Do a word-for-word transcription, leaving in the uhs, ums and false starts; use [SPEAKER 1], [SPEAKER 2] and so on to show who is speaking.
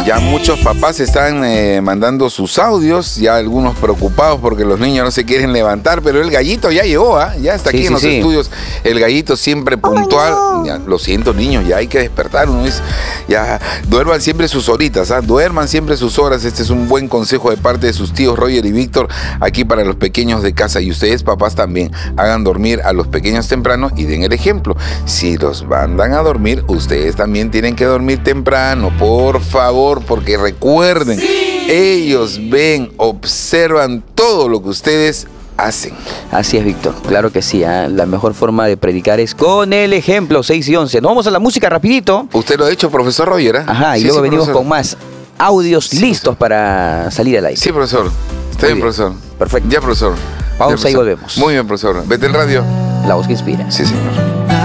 [SPEAKER 1] Ya muchos papás están eh, mandando sus audios, ya algunos preocupados porque los niños no se quieren levantar, pero el gallito ya llegó, ¿eh? Ya está aquí
[SPEAKER 2] Sí,
[SPEAKER 1] en
[SPEAKER 2] sí,
[SPEAKER 1] los
[SPEAKER 2] sí.
[SPEAKER 1] estudios. El gallito siempre puntual.
[SPEAKER 3] Oh, no.
[SPEAKER 1] Ya, lo siento, niños, ya hay que despertar. Uno es, ya duerman siempre sus horitas, ¿ah? Duerman siempre sus horas. Este es un buen consejo de parte de sus tíos Roger y Víctor, aquí para los pequeños de casa. Y ustedes, papás, también hagan dormir a los pequeños temprano y den el ejemplo. Si los mandan a dormir, ustedes también tienen que dormir temprano, por favor, porque recuerden, sí, ellos ven, observan todo lo que ustedes hacen.
[SPEAKER 2] Así es, Víctor. Claro que sí, ¿eh? La mejor forma de predicar es con el ejemplo. seis y once. Nos vamos a la música rapidito.
[SPEAKER 1] Usted lo ha hecho, profesor Roger, ¿eh?
[SPEAKER 2] Ajá, y
[SPEAKER 1] Sí,
[SPEAKER 2] luego
[SPEAKER 1] sí,
[SPEAKER 2] venimos
[SPEAKER 1] profesor.
[SPEAKER 2] con más audios
[SPEAKER 1] Sí,
[SPEAKER 2] listos para salir al aire.
[SPEAKER 1] Sí, profesor. Está
[SPEAKER 2] Muy
[SPEAKER 1] bien,
[SPEAKER 2] bien.
[SPEAKER 1] profesor.
[SPEAKER 2] Perfecto.
[SPEAKER 1] Ya, profesor.
[SPEAKER 2] Pausa
[SPEAKER 1] Ya, profesor.
[SPEAKER 2] y volvemos.
[SPEAKER 1] Muy bien, profesor. Vete el radio.
[SPEAKER 2] La voz que inspira.
[SPEAKER 1] Sí, señor.